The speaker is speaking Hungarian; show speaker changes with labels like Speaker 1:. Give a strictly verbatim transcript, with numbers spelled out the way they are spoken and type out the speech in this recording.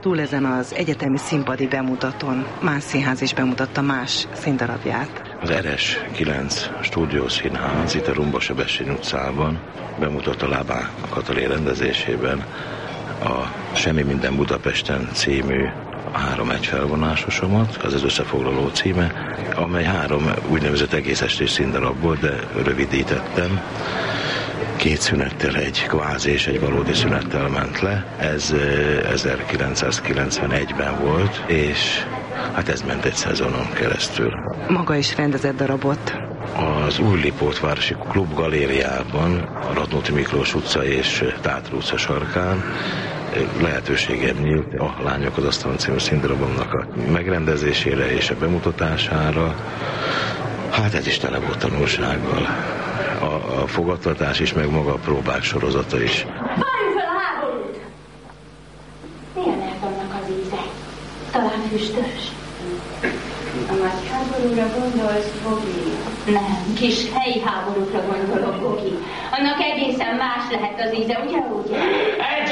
Speaker 1: túl ezen az egyetemi színpadi bemutatón más színház is bemutatta más színdarabját.
Speaker 2: Az er es kilenc stúdiószínház itt a Rumba Sebestyén utcában bemutatta Lábá Katalin rendezésében a Semmi minden Budapesten című három egyfelvonásosomat, az az összefoglaló címe, amely három úgynevezett egész estés színdarab volt, de rövidítettem. Két szünettel, egy kvázi és egy valódi szünettel ment le. Ez ezerkilencszázkilencvenegyben volt, és hát ez ment egy szezonon keresztül.
Speaker 1: Maga is rendezett darabot.
Speaker 2: Az Új Lipótvárosi Klub galériában, a Radnóti Miklós utca és Tátr utca sarkán lehetőségem nyílt a Lányok az asztalon című színdarabomnak a megrendezésére és a bemutatására. Hát ez is tele volt tanulsággal. A, a fogadtatás is, meg maga a próbák sorozata is.
Speaker 3: Várjuk fel a háborút! Milyen lehet annak az íze? Talán füstös? A nagy háborúra gondolsz, Bogi? Nem, kis helyi háborúkra gondolok, Bogi. Annak egészen más lehet az íze, ugye, ugye?
Speaker 4: Egy